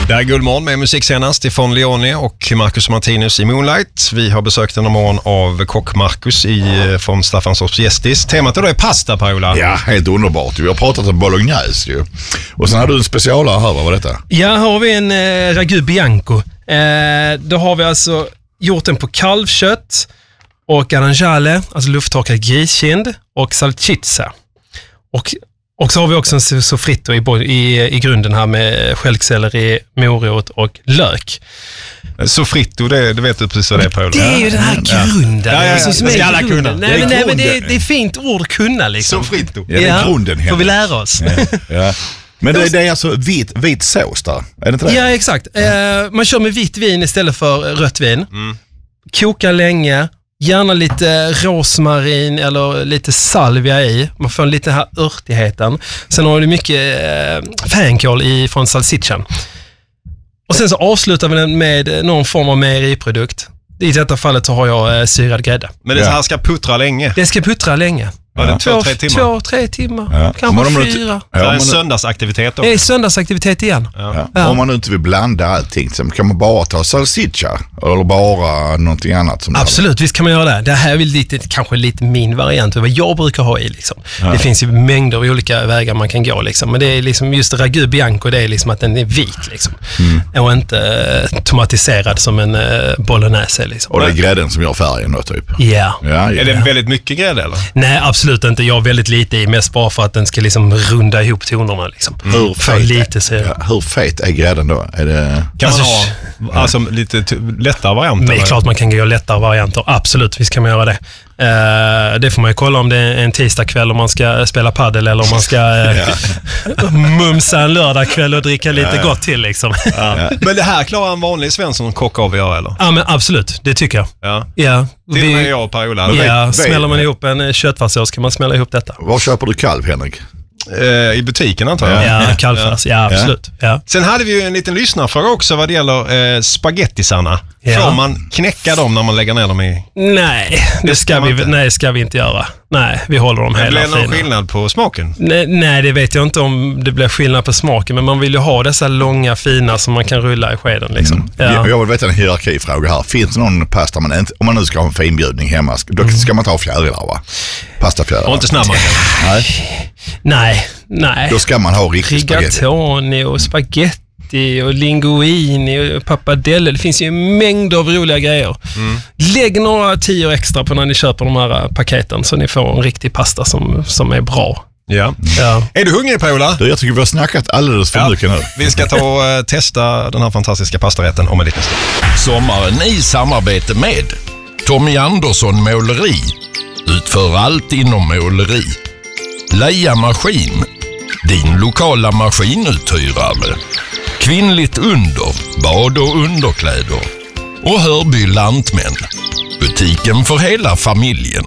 Det är Guldmorgon med musik senast ifrån Leone och Marcus Martinus i Moonlight. Vi har besökt denna morgon av kock Marcus från Staffanstorps Gästis. Temat idag är pasta, Paola. Ja, helt underbart. Vi har pratat om bolognese ju. Och sen har du en specialare här, vad var detta? Ja, här har vi en ragu bianco. Då har vi alltså gjort den på kalvkött och guanciale, alltså lufttorkad griskind och salchicha. Och så har vi också en sofrito i grunden här med stjälkselleri, morot och lök. Sofrito, det vet du precis vad det är, Paola. Det är ju den här grunden. Ja, som är alla kunna. Nej, men det är fint ord att kunna liksom. Sofrito. Ja, det är grunden. Får vi lära oss. Ja. Men det är alltså vit sås där, är det inte det? Ja, exakt. Man kör med vitt vin istället för rött vin. Koka länge. Gärna lite rosmarin eller lite salvia i. Man får lite här örtigheten. Sen har du mycket fänkål från salsichan. Och sen så avslutar vi den med någon form av mejeriprodukt. I detta fallet så har jag syrad grädde. Men det här ska puttra länge? Det ska puttra länge. Var det 2-3 timmar? 2-3 timmar. Ja. Kanske 4. Det är söndagsaktivitet då. Det är söndagsaktivitet igen. Ja. Om man inte vill blanda allting så kan man bara ta salsiccia eller bara någonting annat. Som absolut, visst kan man göra det. Det här är väl kanske lite min variant av vad jag brukar ha i. Liksom. Det finns ju mängder av olika vägar man kan gå. Liksom. Men det är liksom just ragu bianco, det är liksom att den är vit. Liksom. Och inte tomatiserad som en bolognese. Liksom. Och det är grädden som gör färgen då typ? Ja. Är det väldigt mycket grädde eller? Nej, absolut inte. Jag har väldigt lite i, mest bara för att den ska liksom runda ihop tonerna. Liksom. Hur fet är grädden då? Kan man ha alltså, lite lättare varianter? Det är klart man kan göra lättare varianter. Absolut, visst kan man göra det. Det får man ju kolla om det är en tisdagkväll om man ska spela paddel eller om man ska mumsa en lördagkväll och dricka lite gott till. Liksom. Men det här klarar en vanlig Svensson kock av att göra, eller? Ja, men absolut. Det tycker jag. Ja. Till och med jag och Paola. Ja, smäller man ihop en köttfärssås kan man smälla ihop detta. Var köper du kalv, Henrik? I butiken antar jag. Ja, kalvfärs. Ja, absolut. Ja. Sen hade vi ju en liten lyssnarfråga också vad det gäller spagettisarna. Får man knäcka dem när man lägger ner dem i? Nej, det ska vi inte göra. Nej, vi håller dem hela tiden. Blir det någon skillnad på smaken? Nej, det vet jag inte om det blir skillnad på smaken, men man vill ju ha dessa långa fina som man kan rulla i skeden. Liksom. Jag vill veta en hierarkifråga här. Finns det någon pasta om man nu ska ha en finbjudning hemma, då ska man ta fjärilar, va? Pastafjärilar. Och inte snabbare. Nej. Då ska man ha riktigt spaghetti. Rigatoni och spaghetti och linguini och pappardelle. Det finns ju en mängd av roliga grejer. Lägg några 10 extra på när ni köper de här paketen så ni får en riktig pasta som är bra. Ja. Är du hungrig, Paola? Jag tycker vi har snackat alldeles för mycket nu. Vi ska ta och testa den här fantastiska pastarätten om en liten stund. Sommaren i samarbete med Tommy Andersson Måleri. Utför allt inom måleri. Leia Maskin, din lokala maskinuthyrare. Kvinnligt under, bad och underkläder. Och Hörby Lantmän, butiken för hela familjen.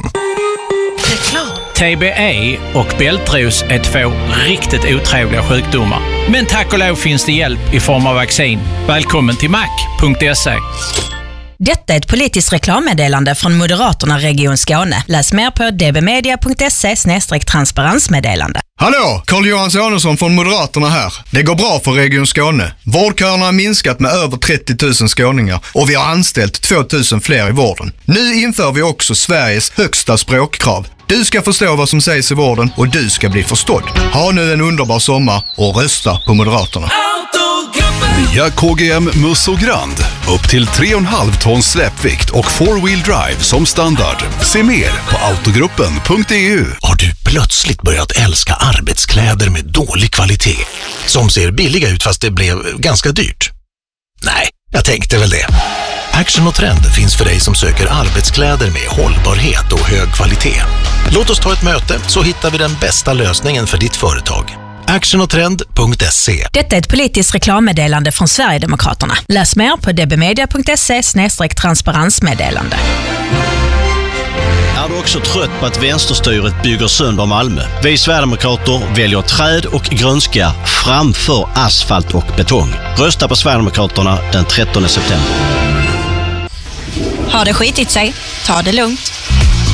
TBE och bältros är 2 riktigt otrevliga sjukdomar. Men tack och lov finns det hjälp i form av vaccin. Välkommen till mac.se. Detta är ett politiskt reklammeddelande från Moderaterna Region Skåne. Läs mer på dbmedia.se/transparensmeddelande. Hallå, Carl-Johan Samuelsson från Moderaterna här. Det går bra för Region Skåne. Vårdköerna har minskat med över 30 000 skåningar och vi har anställt 2 000 fler i vården. Nu inför vi också Sveriges högsta språkkrav. Du ska förstå vad som sägs i vården och du ska bli förstådd. Ha nu en underbar sommar och rösta på Moderaterna. Nya KGM Musso Grand. Upp till 3,5 tons släppvikt och 4-wheel drive som standard. Se mer på autogruppen.eu. Har du plötsligt börjat älska arbetskläder med dålig kvalitet? Som ser billiga ut fast det blev ganska dyrt? Nej, jag tänkte väl det. Action och Trend finns för dig som söker arbetskläder med hållbarhet och hög kvalitet. Låt oss ta ett möte så hittar vi den bästa lösningen för ditt företag. actionotrend.se. Detta är ett politiskt reklammeddelande från Sverigedemokraterna. Läs mer på dbmedia.se/transparensmeddelande. Är du också trött på att vänsterstyret bygger sönder Malmö? Vi Sverigedemokrater väljer träd och grönska framför asfalt och betong. Rösta på Sverigedemokraterna den 13 september. Har det skitit sig? Ta det lugnt.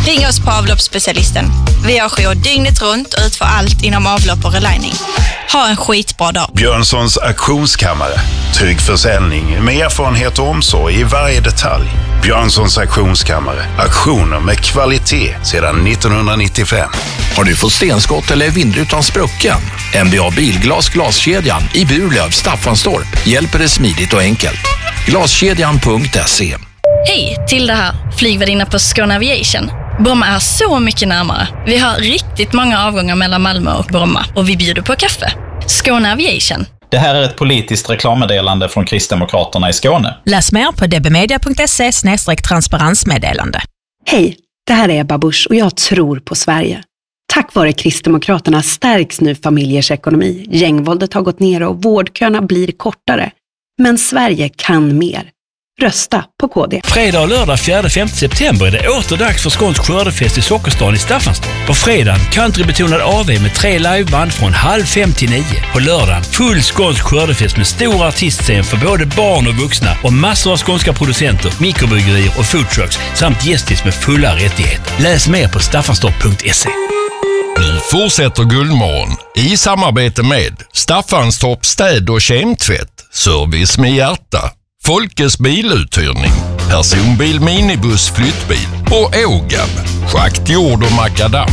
Ring oss på avloppsspecialisten. Vi har jour dygnet runt och utför allt inom avlopp och relining. Ha en skitbra dag. Björnssons auktionskammare. Trygg försäljning med erfarenhet och omsorg i varje detalj. Björnssons auktionskammare. Auktioner med kvalitet sedan 1995. Har du fått stenskott eller vindrutan sprucken? MBA Bilglas glaskedjan i Burlöv, Staffanstorp hjälper dig smidigt och enkelt. Glaskedjan.se. Hej, till det här. Flygvärdinna på Skåne Aviation. Bromma är så mycket närmare. Vi har riktigt många avgångar mellan Malmö och Bromma och vi bjuder på kaffe. Skåne Aviation. Det här är ett politiskt reklammeddelande från Kristdemokraterna i Skåne. Läs mer på dbmedia.se/transparensmeddelande. Hej, det här är Ebba Busch och jag tror på Sverige. Tack vare Kristdemokraterna stärks nu familjers ekonomi. Gängvåldet har gått ner och vårdköerna blir kortare. Men Sverige kan mer. Rösta på KD. Fredag och lördag 4-5 september är det åter dags för skånsk skördefest i Sockerstan i Staffanstorp. På fredagen countrybetonad AV med 3 liveband från 4:30 till 9. På lördagen full skånsk skördefest med stor artistscen för både barn och vuxna och massor av skånska producenter, mikrobryggerier och foodtrucks samt gästis med fulla rättigheter. Läs mer på staffanstorp.se. Nu fortsätter Guldmorgon i samarbete med Staffanstorp städ- och kemtvätt, service med hjärta, Folkes biluthyrning, personbil, minibuss, flyttbil och Ågab, schakt, jord och makadam.